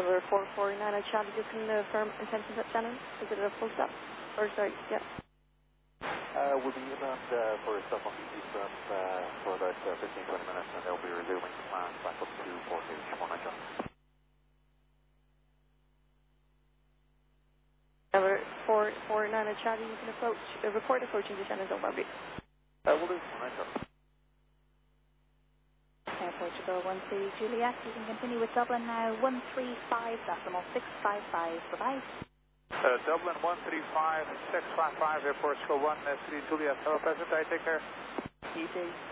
Tower 449 at Charlie, just confirm intentions at Shannon. Is it a full stop? Or sorry, yeah. We'll be inbound for a stop on the eastbound for about 15-20 minutes, and they'll be resuming plans back up to 4H19 John. Tower 449 at Charlie, you can approach, report approaching to Shannon's over, please. We'll do 19 John. Portugal 13 Juliet, you can continue with Dublin now, 135.655, bye-bye. Dublin 135.655, Portugal 13 Juliet, hello present, I take care. You too.